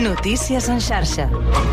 Notícies en xarxa.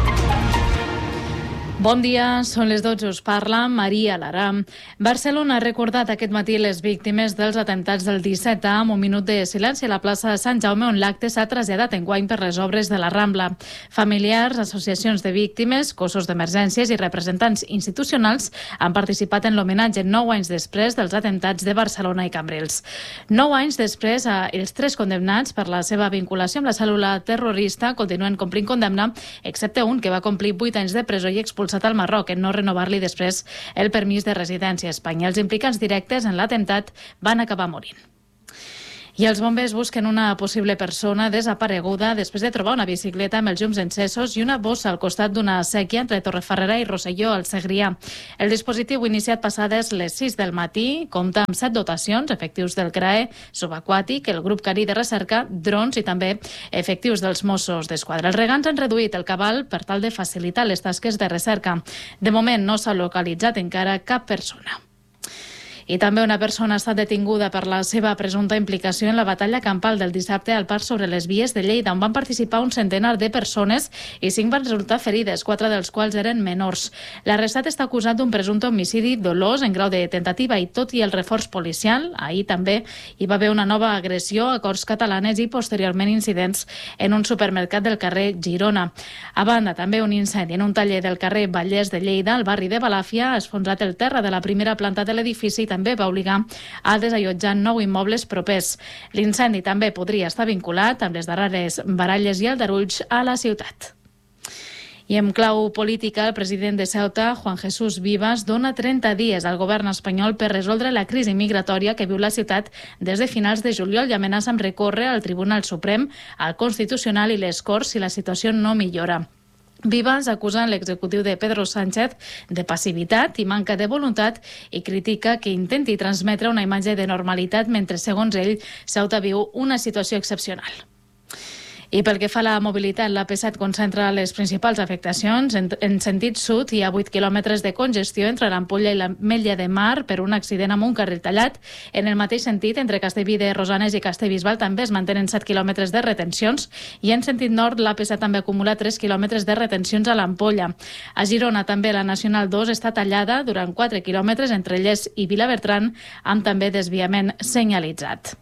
Bon dia, són les 12, us parla Maria Lara. Barcelona ha recordat aquest matí les víctimes dels atemptats del 17 amb un minut de silenci a la plaça de Sant Jaume, on l'acte s'ha traslladat enguany per les obres de la Rambla. Familiars, associacions de víctimes, cossos d'emergències i representants institucionals han participat en l'homenatge 9 anys després dels atemptats de Barcelona i Cambrils. 9 anys després, els 3 condemnats per la seva vinculació amb la cèl·lula terrorista continuen complint condemna, excepte un que va complir 8 anys de presó i expulsat al Marroc en no renovar-li després el permís de residència a Espanya. Els implicants directes en l'atemptat van acabar morint. I els bombers busquen una possible persona desapareguda després de trobar una bicicleta amb els llums encesos i una bossa al costat d'una sèquia entre Torrefarrera i Rosselló, al Segrià. El dispositiu iniciat passades les 6 del matí compta amb 7 dotacions, efectius del CRAE, subaquàtic, el grup carí de recerca, drons i també efectius dels Mossos d'Esquadra. Els regants han reduït el cabal per tal de facilitar les tasques de recerca. De moment no s'ha localitzat encara cap persona. I també una persona ha estat detinguda per la seva presumpta implicació en la batalla campal del dissabte al parc sobre les vies de Lleida, on van participar un centenar de persones i 5 van resultar ferides, 4 dels quals eren menors. L'arrestat està acusat d'un presumpte homicidi dolós en grau de tentativa i tot i el reforç policial, ahir també hi va haver una nova agressió a Corts Catalanes i posteriorment incidents en un supermercat del carrer Girona. A banda, també un incendi en un taller del carrer Vallès de Lleida, al barri de Balàfia, ha esfondrat el terra de la primera planta de l'edifici i també va obligar a desallotjar 9 immobles propers. L'incendi també podria estar vinculat amb les darreres baralles i aldarulls a la ciutat. I en clau política, el president de Ceuta, Juan Jesús Vivas, dona 30 dies al govern espanyol per resoldre la crisi migratòria que viu la ciutat des de finals de juliol i amenaça amb recórrer al Tribunal Suprem, al Constitucional i les Corts si la situació no millora. Vivas acusa l'executiu de Pedro Sánchez de passivitat i manca de voluntat i critica que intenti transmetre una imatge de normalitat mentre, segons ell, Ceuta viu una situació excepcional. I pel que fa a la mobilitat, l'AP7 concentra les principals afectacions. En sentit sud hi ha 8 quilòmetres de congestió entre l'Ampolla i l'Ametlla de Mar per un accident amb un carril tallat. En el mateix sentit, entre Castellví de Rosanes i Castellbisbal també es mantenen 7 quilòmetres de retencions i en sentit nord l'AP7 també acumula 3 quilòmetres de retencions a l'Ampolla. A Girona també la Nacional 2 està tallada durant 4 quilòmetres entre Lles i Vilabertran amb també desviament senyalitzat.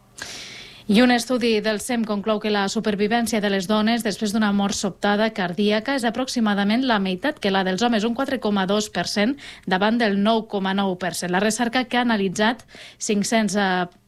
I un estudi del SEM conclou que la supervivència de les dones després d'una mort sobtada cardíaca és aproximadament la meitat que la dels homes, un 4,2% davant del 9,9%. La recerca que ha analitzat 500